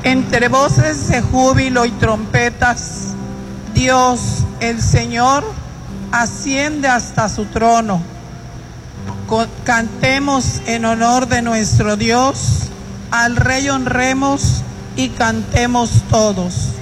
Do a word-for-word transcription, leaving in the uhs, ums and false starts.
Entre voces de júbilo y trompetas, Dios, el Señor, asciende hasta su trono. Cantemos en honor de nuestro Dios, al Rey honremos y cantemos todos.